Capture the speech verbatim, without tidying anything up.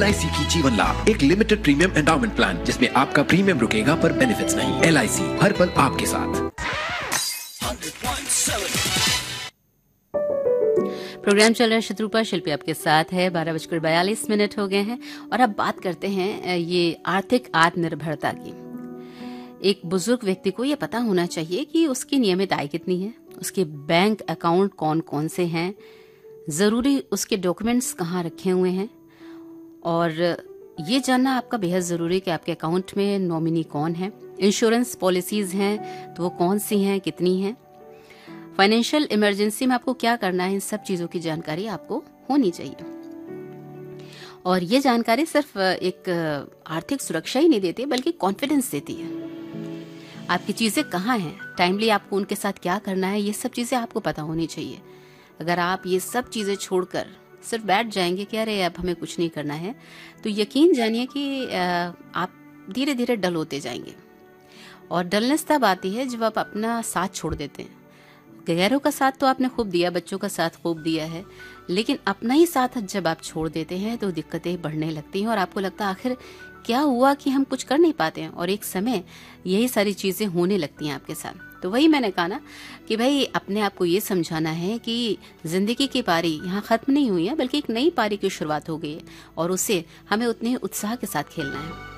L I सी की जीवन लाभ, एक लिमिटेड प्रीमियम एंडाउमेंट प्लान जिसमें आपका प्रीमियम रुकेगा पर बेनिफिट्स नहीं। एल आई सी हर पल आपके साथ। प्रोग्राम चल रहा है शत्रुपा, शिल्पी आपके साथ है। बारह बजकर बयालीस मिनट हो गए हैं और अब बात करते हैं ये आर्थिक आत्मनिर्भरता की। एक बुजुर्ग व्यक्ति को ये पता होना चाहिए कि उसकी नियमित आय कितनी है, उसके बैंक अकाउंट कौन कौन से हैं, जरूरी उसके डॉक्यूमेंट्स कहाँ रखे हुए हैं, और ये जानना आपका बेहद ज़रूरी है कि आपके अकाउंट में नॉमिनी कौन है, इंश्योरेंस पॉलिसीज़ हैं तो वो कौन सी हैं, कितनी हैं, फाइनेंशियल इमरजेंसी में आपको क्या करना है, इन सब चीज़ों की जानकारी आपको होनी चाहिए। और ये जानकारी सिर्फ एक आर्थिक सुरक्षा ही नहीं देती बल्कि कॉन्फिडेंस देती है। आपकी चीज़ें कहाँ हैं, टाइमली आपको उनके साथ क्या करना है, ये सब चीज़ें आपको पता होनी चाहिए। अगर आप ये सब चीज़ें छोड़कर सिर्फ बैठ जाएंगे कि अरे अब हमें कुछ नहीं करना है, तो यकीन जानिए कि आप धीरे धीरे डल होते जाएंगे। और डलनेस तब आती है जब आप अपना साथ छोड़ देते हैं। गैरों का साथ तो आपने खूब दिया, बच्चों का साथ खूब दिया है, लेकिन अपना ही साथ जब आप छोड़ देते हैं तो दिक्कतें बढ़ने लगती हैं और आपको लगता है आखिर क्या हुआ कि हम कुछ कर नहीं पाते हैं, और एक समय यही सारी चीज़ें होने लगती हैं आपके साथ। तो वही मैंने कहा ना कि भाई अपने आप को ये समझाना है कि जिंदगी की पारी यहाँ ख़त्म नहीं हुई है बल्कि एक नई पारी की शुरुआत हो गई है और उसे हमें उतने उत्साह के साथ खेलना है।